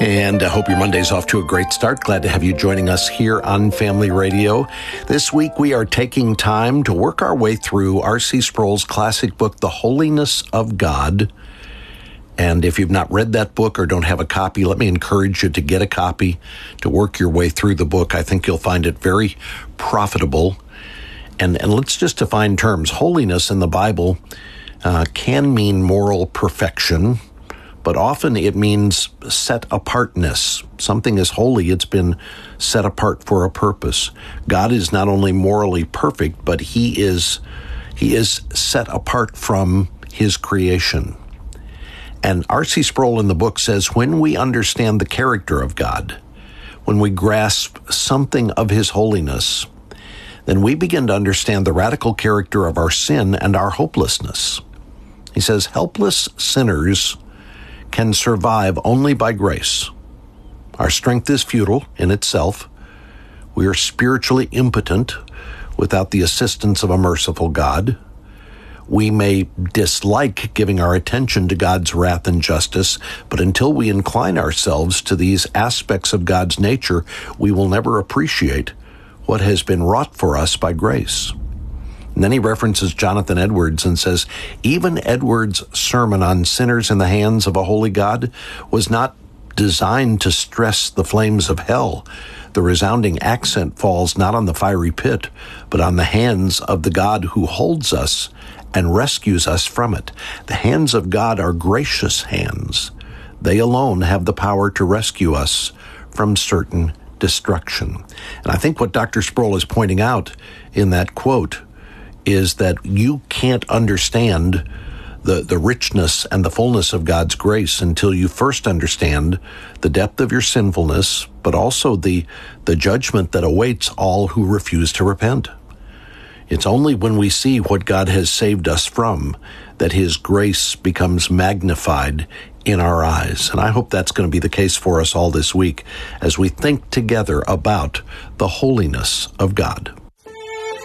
And I hope your Monday's off to a great start. Glad to have you joining us here on Family Radio. This week we are taking time to work our way through R.C. Sproul's classic book, The Holiness of God. And if you've not read that book or don't have a copy, let me encourage you to get a copy, to work your way through the book. I think you'll find it very profitable. And let's just define terms. Holiness in the Bible can mean moral perfection, but often it means set apartness. Something is holy, it's been set apart for a purpose. God is not only morally perfect, but he is set apart from his creation. And R.C. Sproul in the book says, when we understand the character of God, when we grasp something of his holiness, then we begin to understand the radical character of our sin and our hopelessness. He says, helpless sinners can survive only by grace. Our strength is futile in itself. We are spiritually impotent without the assistance of a merciful God. We may dislike giving our attention to God's wrath and justice, but until we incline ourselves to these aspects of God's nature, we will never appreciate what has been wrought for us by grace. And then he references Jonathan Edwards and says, even Edwards' sermon on sinners in the hands of a holy God was not designed to stress the flames of hell. The resounding accent falls not on the fiery pit, but on the hands of the God who holds us and rescues us from it. The hands of God are gracious hands. They alone have the power to rescue us from certain destruction. And I think what Dr. Sproul is pointing out in that quote is that you can't understand the richness and the fullness of God's grace until you first understand the depth of your sinfulness, but also the judgment that awaits all who refuse to repent. It's only when we see what God has saved us from that his grace becomes magnified in our eyes. And I hope that's going to be the case for us all this week as we think together about the holiness of God.